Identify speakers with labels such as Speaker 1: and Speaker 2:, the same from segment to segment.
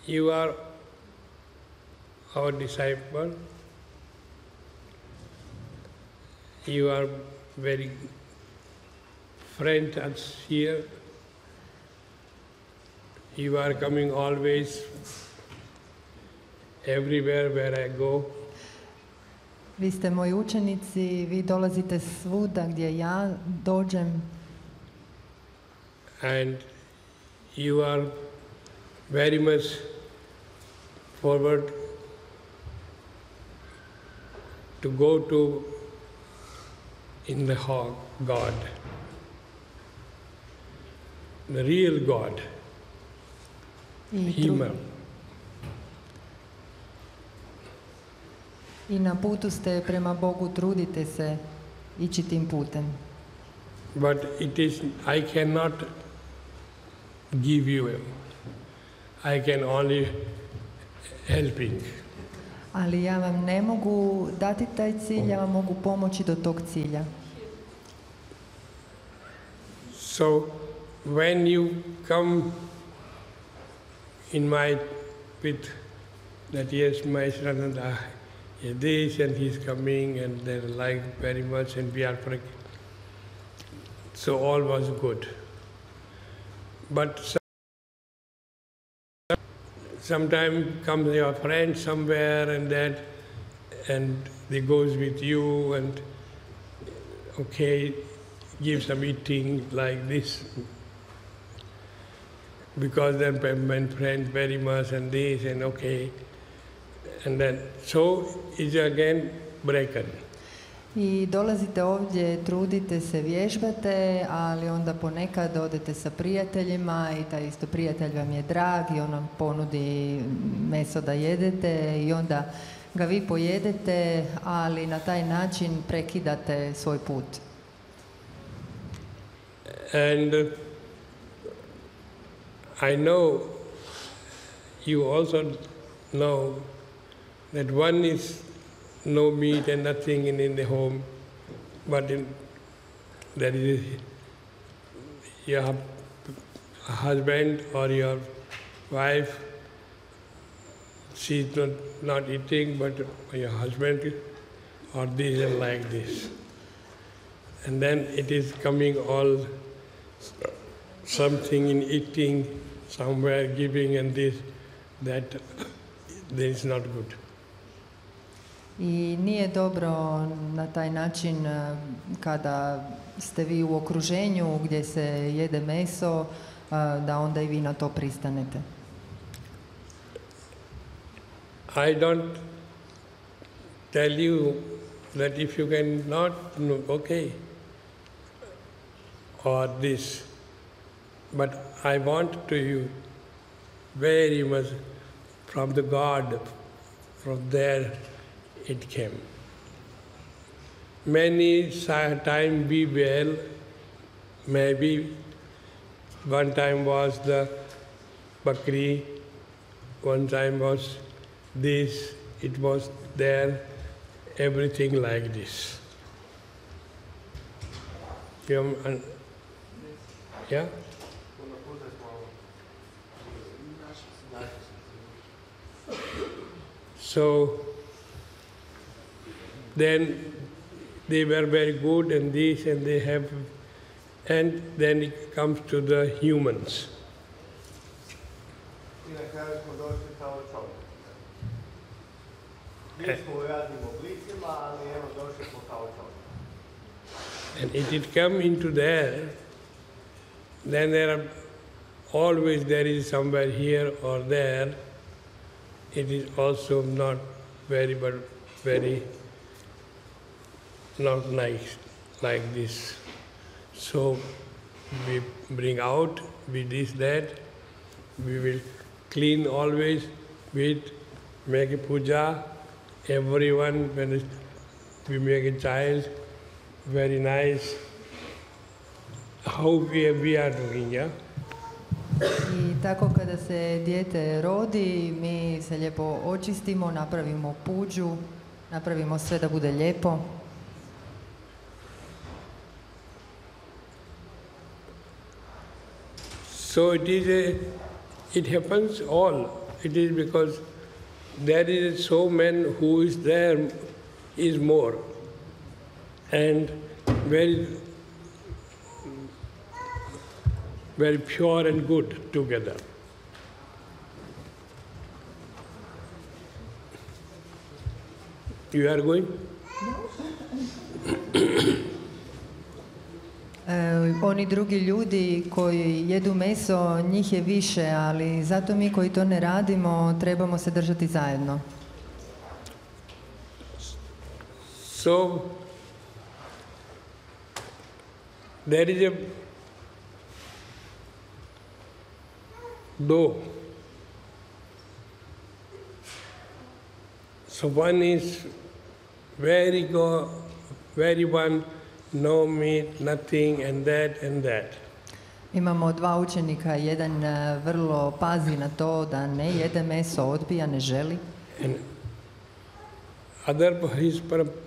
Speaker 1: You are our disciple. You are very friend us here. You are coming always, everywhere where I go.
Speaker 2: Vi ste moji učenici, vi dolazite svuda gdje ja dođem.
Speaker 1: And you are very much forward to go to in the God, the real God, Him.
Speaker 2: I na putu ste prema Bogu, trudite se ići tim putem.
Speaker 1: But I cannot give you, I can only helping.
Speaker 2: Ali ja vam ne mogu dati taj cilj, ja vam mogu pomoći do tog cilja.
Speaker 1: So when you come in my with that yes, my son is this and he's coming and they like very much and we are praying. So all was good. But sometimes comes your friend somewhere and that, and they goes with you and okay, give some eating like this. Because then my friend very much and this and okay. And then, so is again broken.
Speaker 2: I dolazite ovdje, trudite se, vježbate, ali onda ponekad odete sa prijateljima i taj isto prijatelj vam je drag i on vam ponudi meso da jedete i onda ga vi pojedete, ali na taj način prekidate svoj put.
Speaker 1: And I know, you also know that one is no meat and nothing in the home, but there is your husband or your wife, she's not eating, but your husband or this and like this. And then it is coming all something in eating, somewhere giving and this, that is not good.
Speaker 2: I nije dobro na taj način kada ste vi u okruženju gdje se jede meso, da onda i vi na to pristanete.
Speaker 1: I don't tell you that if you cannot, no, okay, or this, but I want to you very much from the God, from there it came. Many time we well, maybe one time was the bakri, one time was this, it was there, everything like this. Yeah? So then they were very good and this and they have, and then it comes to the humans. And it come into there, then there is somewhere here or there, it is also not very, but very not nice like this. So we bring out, we this, that, we will clean always with, make a puja, everyone, when we make a child, very nice, how we are doing, yeah?
Speaker 2: I tako kada se dijete rodi, mi se lijepo očistimo, napravimo puđu, napravimo sve da bude lijepo.
Speaker 1: So it happens all, It is because there is so many who is there is more, and very, very pure and good together. You are going?
Speaker 2: Oni drugi ljudi koji jedu meso, njih je više, ali zato mi koji to ne radimo trebamo se držati zajedno.
Speaker 1: So, there is a dough. So one is very one, no meat, nothing, and that.
Speaker 2: Imamo dva učenika, jedan vrlo pazi na to da ne jede meso, odbija, ne želi.
Speaker 1: And other his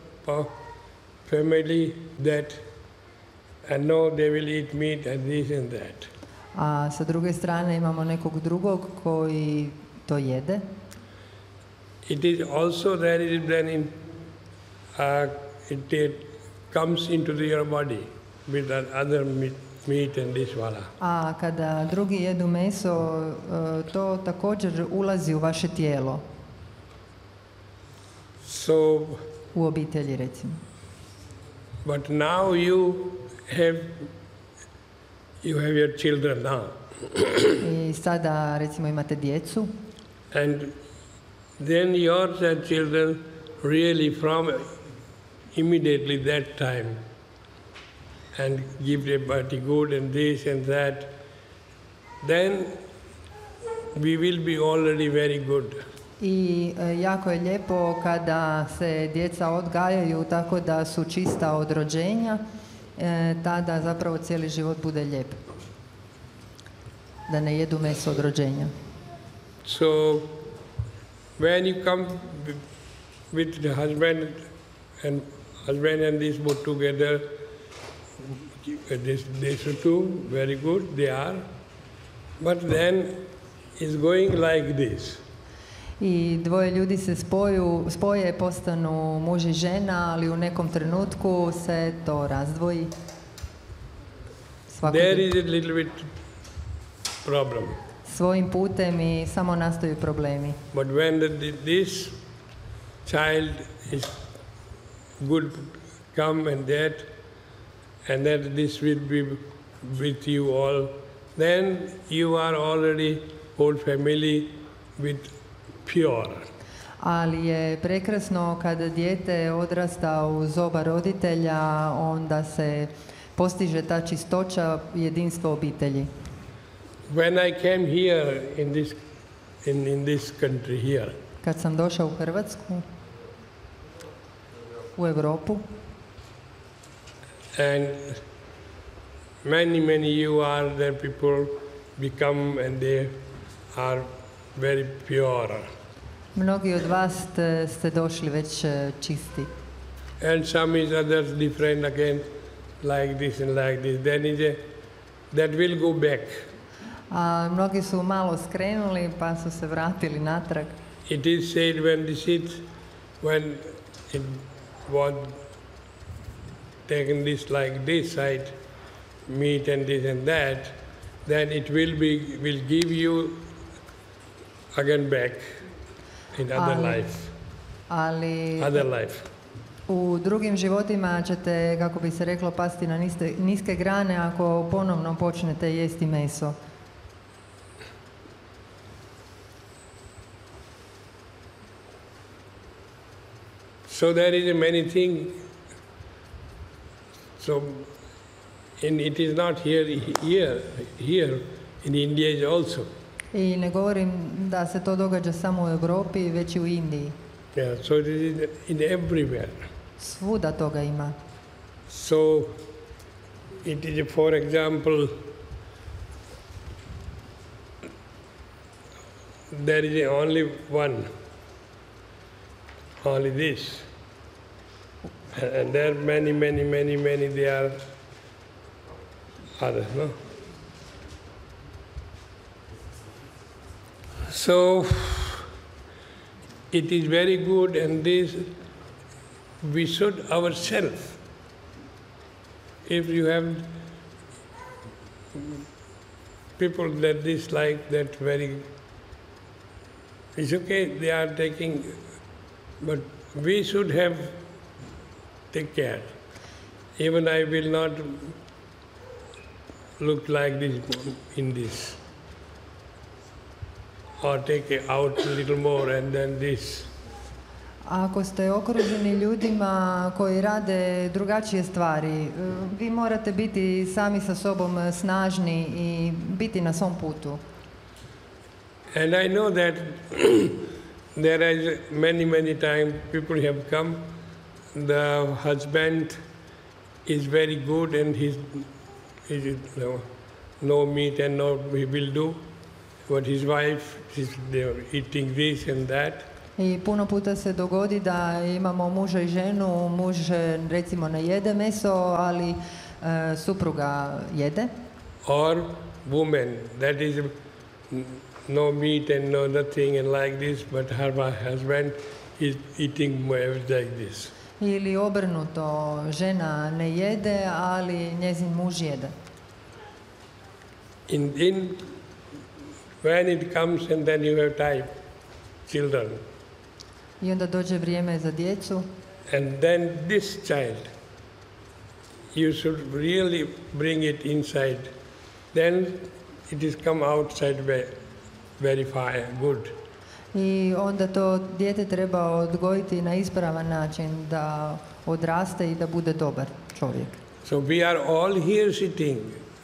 Speaker 1: family that, and no, they will eat meat and this and that.
Speaker 2: A sa druge strane imamo nekog drugog koji to jede.
Speaker 1: It is also there is then in it comes into your body with other meat and this wala.
Speaker 2: A kada drugi jedu meso, to također ulazi u vaše tijelo.
Speaker 1: So,
Speaker 2: u obitelji recimo.
Speaker 1: But now you have your children now.
Speaker 2: I sada recimo imate djecu.
Speaker 1: And then your children really from immediately that time and give them body good and this and that, then we will be already very good.
Speaker 2: I jako je lijepo kada se djeca odgajaju tako da su čista od rođenja, tada zapravo cijeli život bude lijep. Da ne jedu meso od rođenja.
Speaker 1: So, when you come with the husband and this both together, this two, very good, they are. But then it's going like this.
Speaker 2: I dvoje ljudi se spoje, postanu muž i žena, ali u nekom trenutku se to razdvoji.
Speaker 1: There is a little bit problem.
Speaker 2: Svojim putem i samo nastaju problemi.
Speaker 1: But when this child is good, come and that this will be with you all, then you are already whole family with pure.
Speaker 2: Ali je prekrasno kada dijete odrasta uz oba roditelja, onda se postiže ta čistoća jedinstva obitelji.
Speaker 1: When I came here in this country here,
Speaker 2: kad sam došao u Hrvatsku, u Europu,
Speaker 1: and many you are there people become and they are very pure.
Speaker 2: Mnogi od vas ste došli već čisti.
Speaker 1: And some is others different again, like this and like this. Then that will go back.
Speaker 2: A mnogi su malo skrenuli pa su se vratili natrag.
Speaker 1: It is said when it was taken this like this side, meat and this and that, then it will give you again back in other life. Other life.
Speaker 2: U drugim životima ćete, kako bi se reklo, pasti na niske grane ako ponovno počnete jesti meso.
Speaker 1: So there is many things. So, and it is not here in India is also.
Speaker 2: I ne govorim da se to događa samo u Europi, već i u Indiji.
Speaker 1: Yeah, so it is in everywhere.
Speaker 2: Svuda toga ima.
Speaker 1: So it is, for example, there is only one, only this. And there are many, they are others, no? So it is very good, and this we should ourselves. If you have people that dislike that very, it's okay, they are taking, but we should have take care. Even I will not look like this in this, or take it out a little more and then this.
Speaker 2: Ako ste okruženi ljudima koji rade drugačije stvari, vi morate biti sami sa sobom snažni i biti na svom putu.
Speaker 1: And I know that there is many times people have come, the husband is very good and he's no meat and no he will do, but his wife is eating this and that.
Speaker 2: I puno puta se dogodi da imamo muža i ženu, muž recimo ne jede meso, ali supruga jede.
Speaker 1: Or woman, that is no meat and no nothing and like this, but her husband is eating more like this.
Speaker 2: Ili obrnuto, žena ne jede, ali njezin muž jede.
Speaker 1: When it comes and then you have time, children.
Speaker 2: I onda dođe vrijeme za djecu.
Speaker 1: And then this child, you should really bring it inside. Then it is come outside very fine, good.
Speaker 2: I onda to dijete treba odgojiti na ispravan način da odraste i da bude dobar čovjek.
Speaker 1: So we are all here sitting.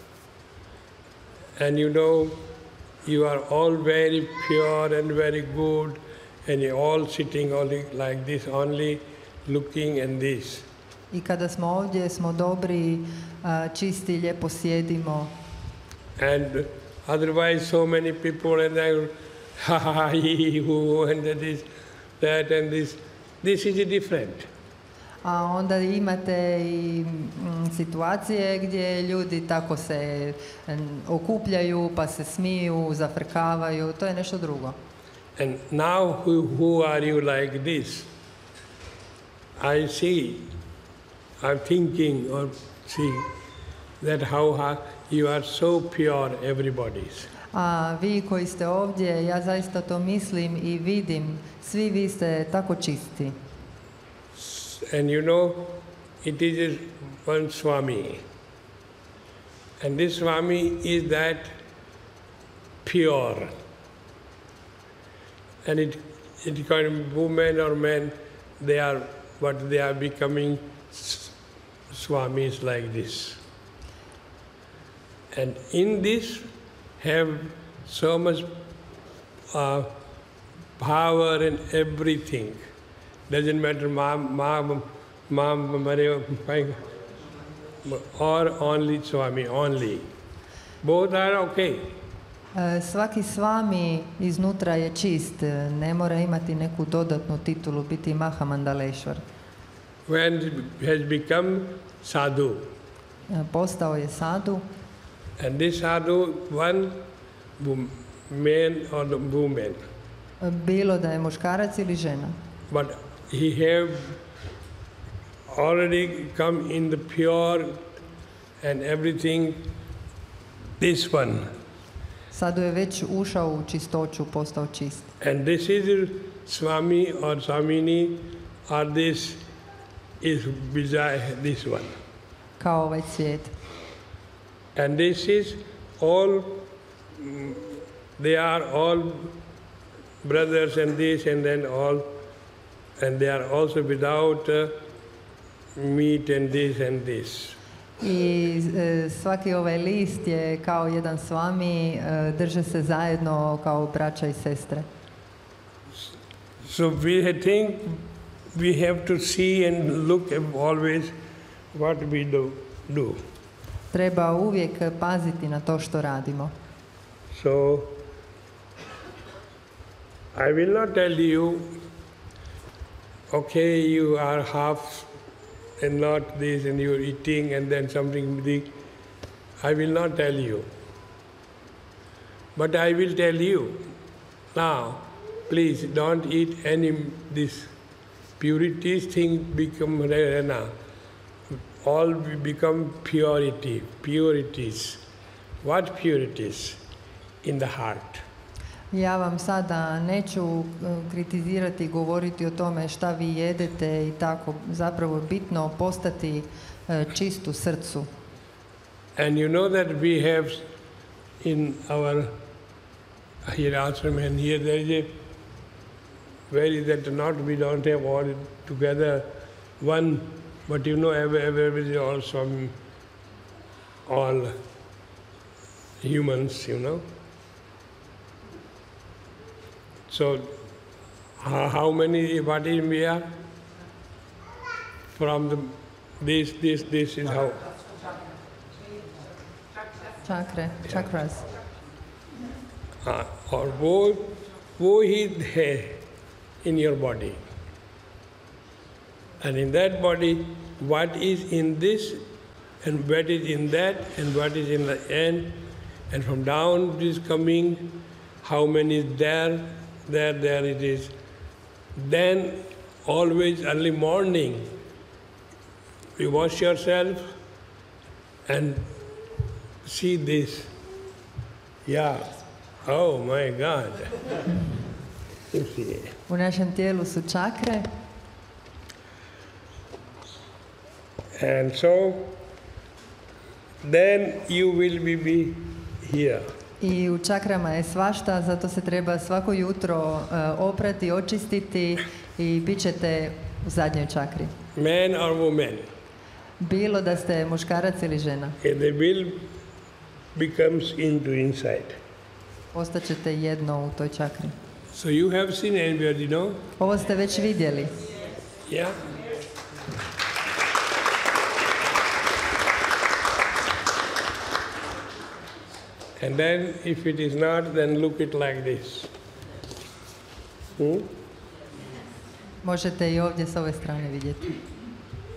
Speaker 1: And you are all very pure and very good. And you're all sitting only like this, only looking and this.
Speaker 2: I kada smo ovdje, smo dobri, čisti, lijepo sjedimo.
Speaker 1: And otherwise so many people and I ha ha ha he who and this, that and this. This is different.
Speaker 2: A onda imate i situacije gdje ljudi tako se okupljaju, pa se smiju, zafrkavaju, to je nešto drugo.
Speaker 1: And now who are you like this? I see, I'm thinking or see that how you are so pure, everybody's.
Speaker 2: A vi koji ste ovdje, ja zaista to mislim i vidim, svi vi ste tako čisti.
Speaker 1: And it is one Swami. And this Swami is that pure. And it kind of women or men, they are becoming Swamis like this. And in this have so much power and everything. Doesn't matter mom, or only Swami, only. Both are okay.
Speaker 2: Svaki Swami iznutra je čist, ne mora imati neku dodatnu titulu, biti Mahamandaleshvar.
Speaker 1: When has become sadhu.
Speaker 2: Postao je sadhu.
Speaker 1: And this sadhu, one man or woman.
Speaker 2: Bilo da je muškarac ili žena.
Speaker 1: But he have already come in the pure and everything, this one.
Speaker 2: Sadhu je već ušao u čistoću, postao čist.
Speaker 1: And this is Swami or Swamini, or this is Vijay, this one.
Speaker 2: Kao ovaj svijet.
Speaker 1: And this is all, they are all brothers and this and then all, and they are also without meat and this.
Speaker 2: I svaki ovaj list je kao jedan Swami, drže se zajedno kao braća i sestre.
Speaker 1: So we think we have to see and look always what we do.
Speaker 2: Treba uvijek paziti na to što radimo.
Speaker 1: So I will not tell you, okay, you are half and not this and you're eating and then something big. I will not tell you. But I will tell you Now, please don't eat any this purities thing become rena. All become purities. What purities? In the heart.
Speaker 2: Ja vam sada neću kritizirati i govoriti o tome šta vi jedete i tako. Zapravo je bitno postati čist u srcu.
Speaker 1: And you know that we have in our here ashram and here there is a very that not we don't have all together one, but you know everywhere is also all humans, you know. So how many what is we are? From the this is how
Speaker 2: Chakras.
Speaker 1: और वो ही है in your body. And in that body, what is in this, and what is in that, and what is in the end, and from down it is coming, how many is there it is. Then always early morning, you wash yourself and see this. Yeah. Oh my God. You see.
Speaker 2: U našem tijelu su čakre.
Speaker 1: And so, then you will be here.
Speaker 2: I u čakrama je svašta, zato se treba svako jutro oprati, očistiti i bit ćete u zadnjoj čakri.
Speaker 1: Man or woman.
Speaker 2: Bilo da ste muškarac ili žena.
Speaker 1: The will becomes inside.
Speaker 2: Postaćete jedno u toj čakri.
Speaker 1: So you have seen anybody, no?
Speaker 2: Ovo ste već vidjeli.
Speaker 1: Yeah. And then if it is not, then look it like this.
Speaker 2: Možete i ovdje s ove strane vidjeti.